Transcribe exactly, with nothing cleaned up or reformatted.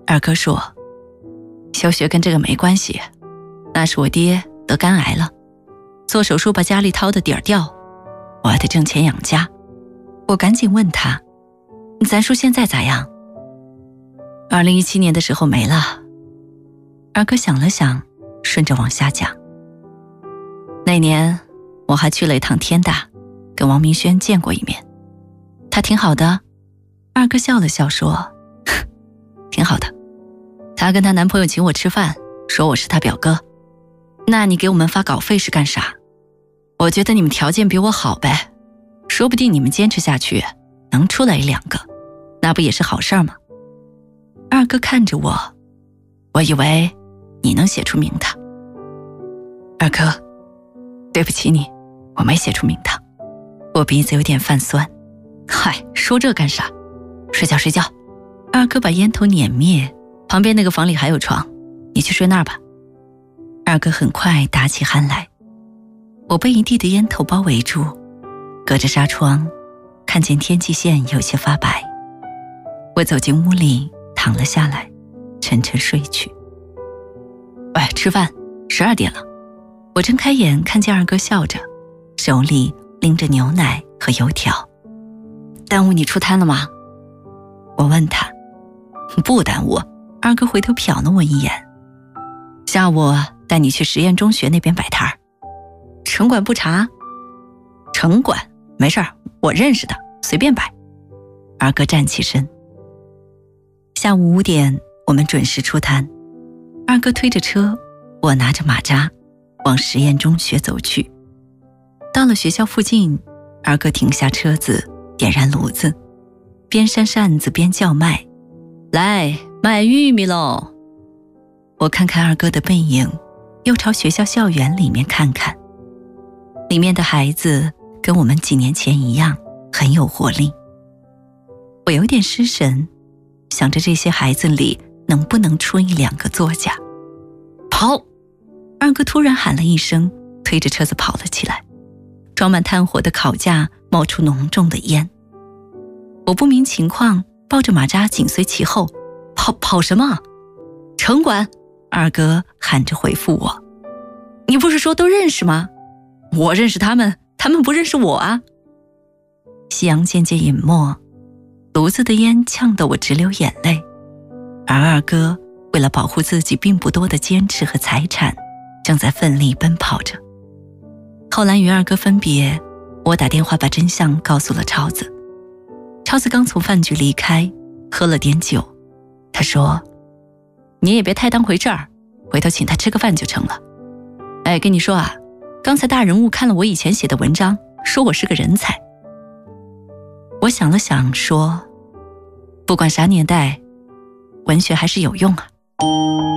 二哥说，休学跟这个没关系，那是我爹得肝癌了，做手术把家里掏的底儿掉，我还得挣钱养家。我赶紧问他，咱叔现在咋样？二零一七年的时候没了。二哥想了想，顺着往下讲。那年我还去了一趟天大，跟王明轩见过一面，他挺好的。二哥笑了笑说，挺好的。她跟她男朋友请我吃饭，说我是他表哥。那你给我们发稿费是干啥？我觉得你们条件比我好呗，说不定你们坚持下去能出来一两个，那不也是好事吗？二哥看着我，我以为你能写出名堂。二哥，对不起你，我没写出名堂。我鼻子有点泛酸。嗨，说这干啥？睡觉睡觉。二哥把烟头碾灭，旁边那个房里还有床，你去睡那儿吧。二哥很快打起鼾来，我被一地的烟头包围住，隔着纱窗看见天际线有些发白。我走进屋里躺了下来，沉沉睡去。喂，吃饭，十二点了。我睁开眼看见二哥笑着，手里拎着牛奶和油条。耽误你出摊了吗？我问他。不耽误。二哥回头瞟了我一眼。下午带你去实验中学那边摆摊儿。城管不查？城管没事儿，我认识的，随便摆。二哥站起身。下午五点我们准时出摊。二哥推着车，我拿着马扎往实验中学走去。到了学校附近，二哥停下车子，点燃炉子，边扇扇子边叫卖，来卖玉米喽。我看看二哥的背影，又朝学校校园里面看看，里面的孩子跟我们几年前一样，很有活力。我有点失神，想着这些孩子里能不能出一两个作家。跑！二哥突然喊了一声，推着车子跑了起来。装满炭火的烤架冒出浓重的烟。我不明情况，抱着马扎紧随其后。跑跑什么？城管！二哥喊着回复我。你不是说都认识吗？我认识他们，他们不认识我啊。夕阳渐渐隐没，炉子的烟呛得我直流眼泪。而二哥为了保护自己并不多的坚持和财产，正在奋力奔跑着。后来与二哥分别，我打电话把真相告诉了超子。超子刚从饭局离开，喝了点酒。他说，你也别太当回事儿，回头请他吃个饭就成了。哎，跟你说啊，刚才大人物看了我以前写的文章，说我是个人才。我想了想说，不管啥年代，文学还是有用啊。